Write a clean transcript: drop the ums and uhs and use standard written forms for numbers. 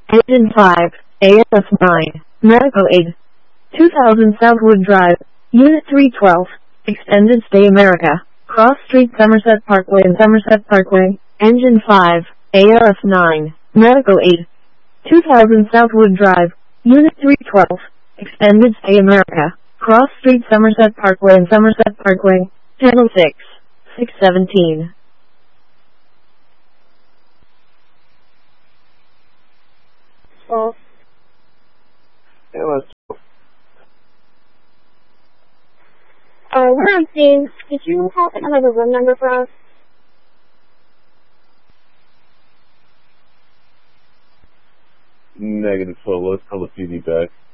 Engine 5, AF9, Medical Aid. 2000 Southwood Drive, Unit 312, Extended Stay America, Cross Street, Somerset Parkway and Somerset Parkway. Engine 5, ARF9, Medical Aid. 2000 Southwood Drive, Unit 312, Extended Stay America, Cross Street, Somerset Parkway and Somerset Parkway. Channel 6, 617. Well, Yeah, let's we're on scene. Did you have another room number for us? negative 12. Let's call the PD back.